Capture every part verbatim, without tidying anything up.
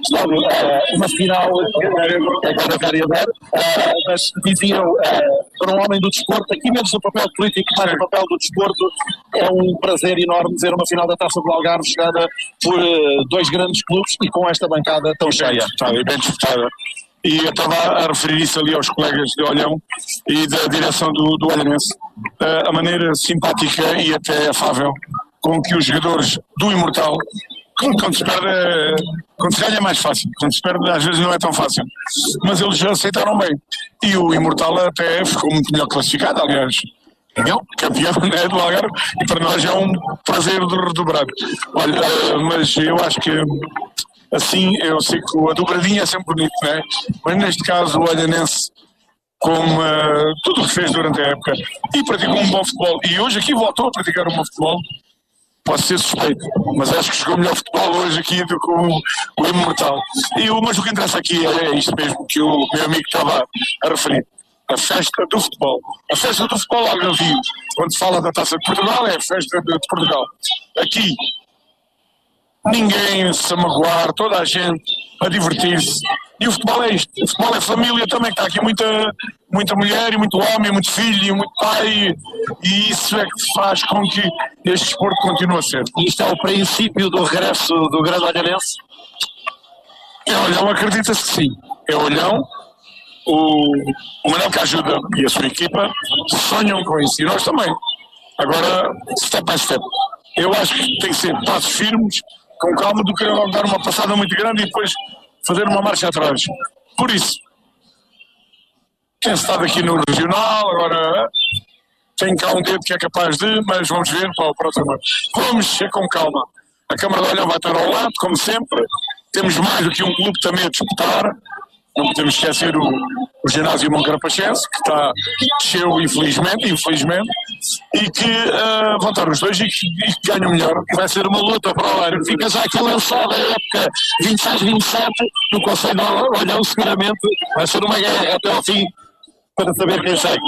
Gustavo, uh, uma final é agora variador, uh, mas diziam, uh, para um homem do desporto, aqui menos no papel político, mais no papel do desporto, é um prazer enorme ver uma final da Taça do Algarve jogada por uh, dois grandes clubes e com esta bancada tão cheia. Está bem disputada. E eu estava a referir isso ali aos colegas de Olhão e da direção do, do Olhanense, uh, a maneira simpática e até afável com que os jogadores do Imortal, quando se perde, quando se ganha é mais fácil, quando se perde às vezes não é tão fácil, mas eles já aceitaram bem. E o Imortal até ficou muito melhor classificado, aliás, não, campeão, né, do Algarve, e para nós é um prazer de redobrar. Olha, mas eu acho que assim, eu sei que a dobradinha é sempre bonito, né? Mas neste caso o Olhanense, com uh, tudo o que fez durante a época, e praticou um bom futebol, e hoje aqui voltou a praticar um bom futebol. Posso ser suspeito, mas acho que jogou melhor futebol hoje aqui do que o, o Imortal. E o, mas o que interessa aqui é isto mesmo que o meu amigo estava a referir. A festa do futebol. A festa do futebol algarvio. Quando se fala da Taça de Portugal, é a festa de, de Portugal. Aqui, ninguém se a magoar, toda a gente a divertir-se. E o futebol é isto. O futebol é família também, está aqui muita, muita mulher e muito homem, muito filho e muito pai. E isso é que faz com que este desporto continue a ser. E isto é o princípio do regresso do grande Olhanense? É Olhão, acredita-se que sim. É Olhão, o, o Manel que ajuda e a sua equipa sonham com isso. E nós também. Agora, step by step. Eu acho que tem que ser passos firmes, com calma, do que dar uma passada muito grande e depois fazer uma marcha atrás. Por isso, quem está aqui no regional, agora tem cá um dedo que é capaz de, mas vamos ver para o próximo ano. Vamos ser com calma. A Câmara de Olhão vai estar ao lado, como sempre. Temos mais do que um clube também a disputar. Não podemos esquecer o, o ginásio Moncarapachense, que está cheio, infelizmente, infelizmente, e que uh, vão estar os dois e que, e que ganham melhor. Vai ser uma luta para o ano. Fica já aqui lançada a época vinte e seis vinte e sete no Conselho de Olhão, seguramente vai ser uma guerra até ao fim para saber quem segue.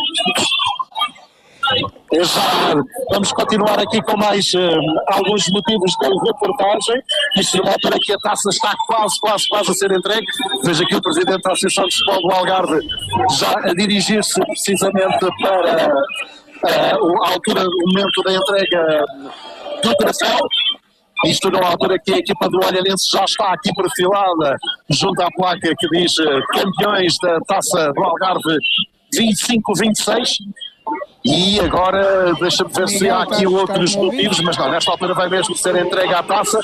Exato. Vamos continuar aqui com mais uh, alguns motivos de reportagem. Isto numa altura que a taça está quase, quase, quase a ser entregue. Veja aqui o Presidente da Associação de Futebol do Algarve já a dirigir-se precisamente para uh, a altura, o momento da entrega do troféu. Isto numa altura que a equipa do Olhanense já está aqui perfilada junto à placa que diz uh, campeões da Taça do Algarve vinte e cinco vinte e seis. E agora, deixa-me ver se há aqui outros motivos, mas não, nesta altura vai mesmo ser entregue à taça.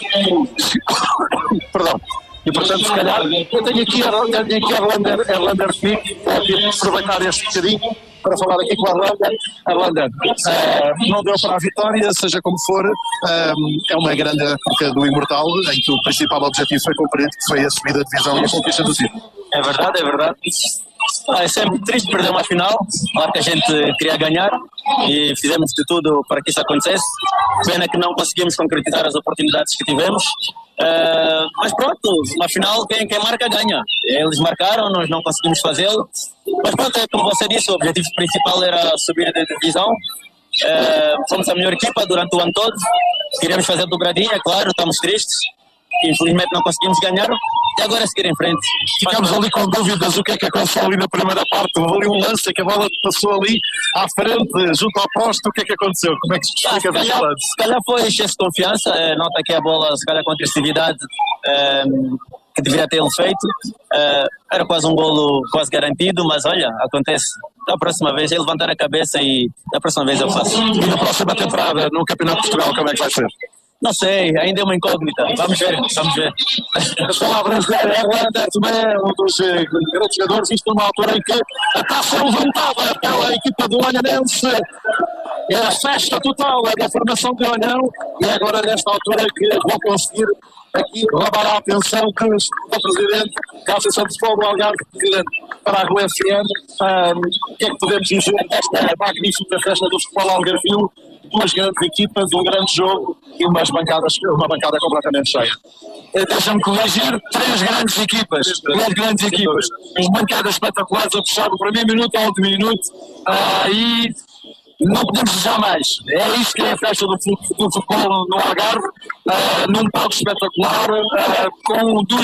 Perdão. E portanto, se calhar, eu tenho aqui a tenho aqui Erlander, Erlander Fick, vou aproveitar este bocadinho para falar aqui com a Erlander. Erlander, uh, não deu para a vitória, seja como for, uh, é uma grande época do Imortal, em que o principal objetivo foi cumprido, que foi a subida de divisão e a conquista do título. É verdade, é verdade. Ah, é sempre triste perder uma final, claro que a gente queria ganhar e fizemos de tudo para que isso acontecesse. Pena que não conseguimos concretizar as oportunidades que tivemos, uh, mas pronto, uma final quem, quem marca ganha. Eles marcaram, nós não conseguimos fazê-lo, mas pronto, é como você disse, o objetivo principal era subir de divisão. Uh, fomos a melhor equipa durante o ano todo, queríamos fazer dobradinha, claro, estamos tristes. Infelizmente não conseguimos ganhar e agora é seguir em frente. Ficámos ali com dúvidas o que é que aconteceu ali na primeira parte. Houve ali um lance que a bola passou ali à frente, junto ao posto. O que é que aconteceu? Como é que se explica ah, se, calhar, se calhar foi excesso de confiança. É, nota que a bola, se calhar com agressividade é, que deveria ter feito. É, era quase um golo quase garantido, mas olha, acontece. Da próxima vez é levantar a cabeça e da próxima vez eu faço. E na próxima temporada, no Campeonato de Portugal, como é que vai ser? Não sei, ainda é uma incógnita. Vamos ver, vamos ver. As palavras de Erlander também é um dos uh, grandes jogadores, isto numa altura em que a taça levantada pela equipa do Olhanense. É a festa total, é da formação de Olhão, e é agora nesta altura que vou conseguir aqui roubar a atenção do Presidente da Associação de Futebol do Algarve para a Rua F M. Um, o que é que podemos dizer desta magnífica festa do futebol algarvio? Duas grandes equipas, um grande jogo e umas bancadas, uma bancada completamente cheia. Deixa-me corrigir, três grandes equipas, três grandes equipas, as bancadas espetaculares a puxar do primeiro minuto ao último minuto, ah, e não podemos desejar mais. É isso que é a festa do, do futebol no Algarve, ah, num palco espetacular, ah, com duas